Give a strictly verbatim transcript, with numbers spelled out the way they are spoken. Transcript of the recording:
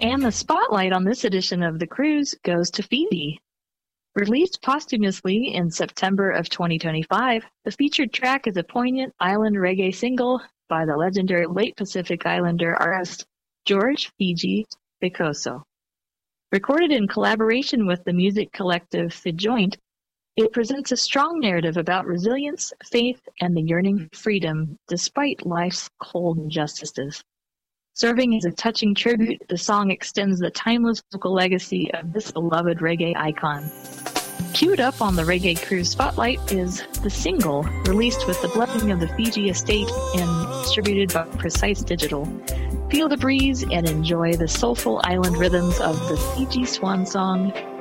And the spotlight on this edition of the cruise goes to Fiji. Released posthumously in September of twenty twenty-five, the featured track is a poignant island reggae single by the legendary late Pacific Islander artist George Fiji Bikoso. Recorded in collaboration with the music collective The Joint, it presents a strong narrative about resilience, faith, and the yearning for freedom despite life's cold injustices. Serving as a touching tribute, the song extends the timeless vocal legacy of this beloved reggae icon. Queued up on the Reggae Cruise Spotlight is the single, released with the blessing of the Fiji estate and distributed by Precise Digital. Feel the breeze and enjoy the soulful island rhythms of the Fiji Swan Song